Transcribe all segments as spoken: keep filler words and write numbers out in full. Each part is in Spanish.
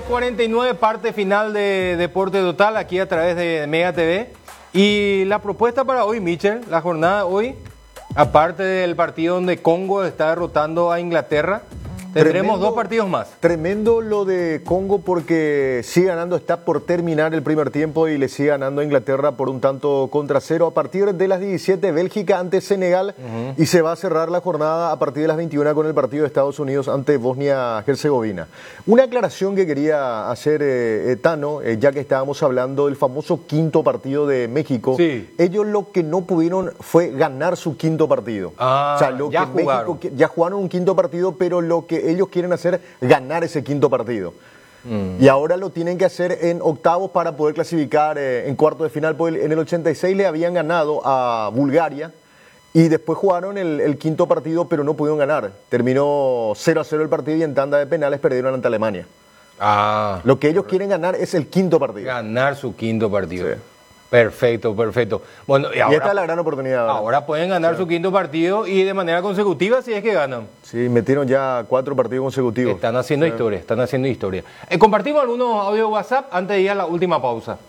cuarenta y nueve, parte final de Deporte Total, aquí a través de Mega T V. Y la propuesta para hoy, Michel, la jornada de hoy, aparte del partido donde Congo está derrotando a Inglaterra, tendremos tremendo, dos partidos más. Tremendo lo de Congo porque sigue ganando, está por terminar el primer tiempo y le sigue ganando a Inglaterra por un tanto contra cero. A partir de las diecisiete, Bélgica ante Senegal, uh-huh. y se va a cerrar la jornada a partir de las veintiuna con el partido de Estados Unidos ante Bosnia-Herzegovina. Una aclaración que quería hacer eh, Tano, eh, ya que estábamos hablando del famoso quinto partido de México. Sí. Ellos lo que no pudieron fue ganar su quinto partido. Ah, o sea, lo ya que jugaron. México, ya jugaron un quinto partido, pero lo que ellos quieren hacer ganar ese quinto partido. Mm. Y ahora lo tienen que hacer en octavos para poder clasificar eh, en cuarto de final. Porque en el ochenta y seis le habían ganado a Bulgaria y después jugaron el, el quinto partido, pero no pudieron ganar. Terminó cero a cero el partido y en tanda de penales perdieron ante Alemania. Ah, lo que ellos quieren ganar es el quinto partido. Ganar su quinto partido. Sí. Perfecto, perfecto. Bueno, y, ahora, y esta es la gran oportunidad. Ahora, ahora pueden ganar sí. su quinto partido y de manera consecutiva si es que ganan. Sí, metieron ya cuatro partidos consecutivos. Están haciendo sí. historia, están haciendo historia. Eh, compartimos algunos audios de WhatsApp antes de ir a la última pausa.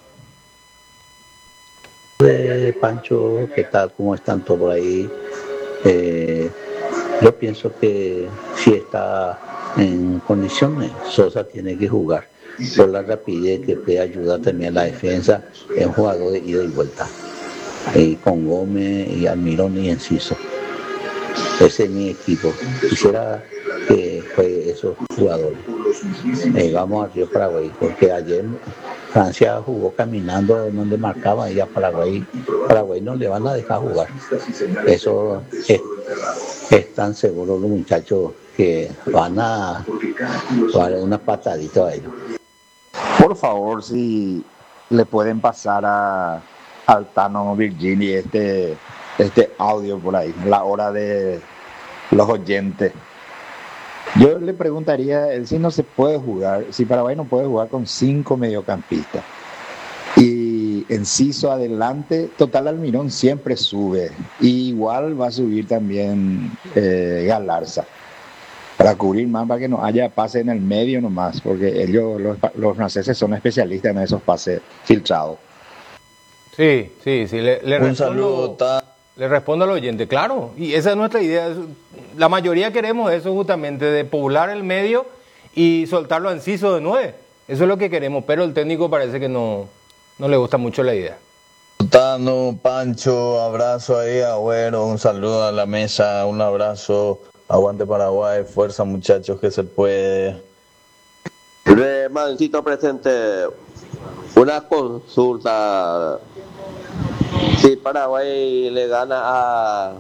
De Pancho, ¿qué tal? ¿Cómo están todos por ahí? Eh, yo pienso que si está en condiciones, Sosa tiene que jugar. Por la rapidez que puede ayudar también a la defensa en jugador de ida y vuelta. Y con Gómez y Almirón y Enciso. Ese es mi equipo. Quisiera que juegue esos jugadores. Eh, vamos al Río Paraguay, porque ayer Francia jugó caminando donde marcaba y a Paraguay, Paraguay no le van a dejar jugar. Eso es, es tan seguro los muchachos que van a dar una patadita a ellos. Por favor, si le pueden pasar a Altano Virgini este, este audio por ahí, la hora de los oyentes. Yo le preguntaría, él si no se puede jugar, si Paraguay no puede jugar con cinco mediocampistas y Enciso adelante, total Almirón siempre sube, y igual va a subir también eh, Galarza, para cubrir más, para que no haya pase en el medio nomás, porque ellos, los, los franceses son especialistas en esos pases filtrados. Sí, sí, sí, le, le, Un respondo, saludo, le respondo al oyente, claro, y esa es nuestra idea. La mayoría queremos eso justamente, de poblar el medio y soltarlo a Enciso de nueve. Eso es lo que queremos, pero el técnico parece que no, no le gusta mucho la idea. Tano, Pancho, abrazo ahí, Agüero, un saludo a la mesa, un abrazo. Aguante Paraguay, fuerza muchachos que se puede. Mancito presente, una consulta. Si Paraguay le gana a,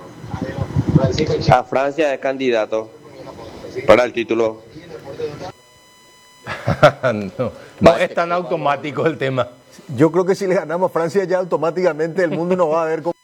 a Francia de candidato para el título. no, no es tan automático el tema. Yo creo que si le ganamos a Francia ya automáticamente el mundo nos va a ver como